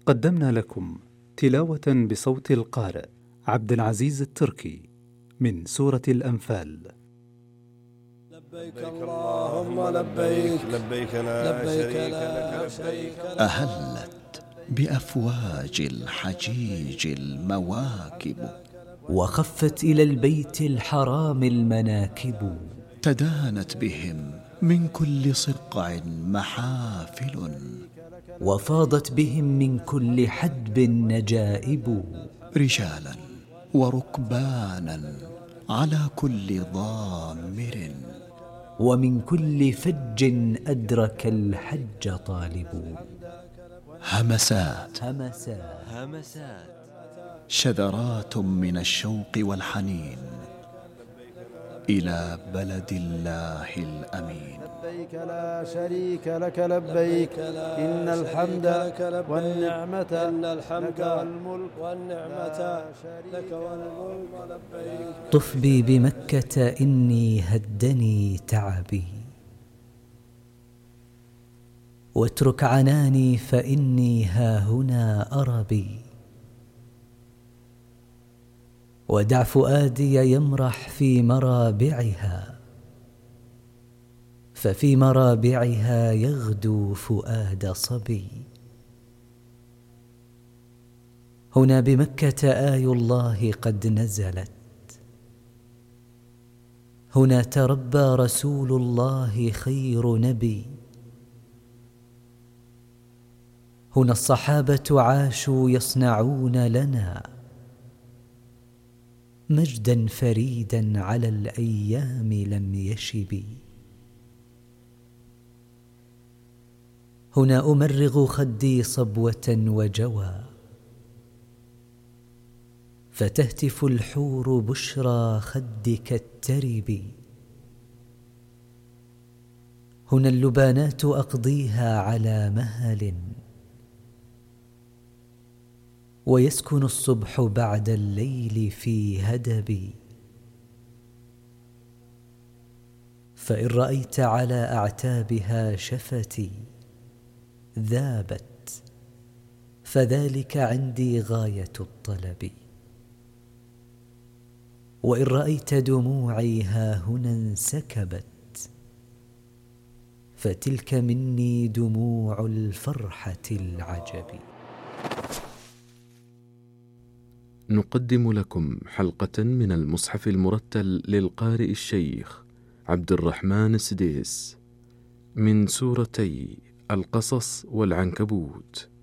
قدمنا لكم تلاوة بصوت القارئ عبد العزيز التركي من سورة الأنفال. لبيك اللهم لبيك لبيك لا شريك لك. أهلت بأفواج الحجيج المواكب، وخفت إلى البيت الحرام المناكب، تدانت بهم من كل صقع محافل، وفاضت بهم من كل حدب نجائب، رجالا وركبانا على كل ضامر، ومن كل فج أدرك الحج طالب. همسات شذرات من الشوق والحنين إلى بلد الله الأمين. لبيك لا شريك لك لبيك إن الحمد والنعمة لك والملك لبيك. طف بي بمكة إني هدني تعبي، واترك عناني فإني هاهنا أربي، ودع فؤادي يمرح في مرابعها، ففي مرابعها يغدو فؤاد صبي. هنا بمكة آي الله قد نزلت، هنا تربى رسول الله خير نبي، هنا الصحابة عاشوا يصنعون لنا مجدا فريدا على الأيام لم يشب. هنا أمرغ خدي صبوة وجوى، فتهتف الحور بشرى خدك الترب. هنا اللبانات أقضيها على مهل، ويسكن الصبح بعد الليل في هدب. فإن رأيت على أعتابها شفتي ذابت، فذلك عندي غاية الطلب. وإن رأيت دموعي هاهنا انسكبت، فتلك مني دموع الفرحة العجب. نقدم لكم حلقة من المصحف المرتل للقارئ الشيخ عبد الرحمن السديس من سورتي القصص والعنكبوت.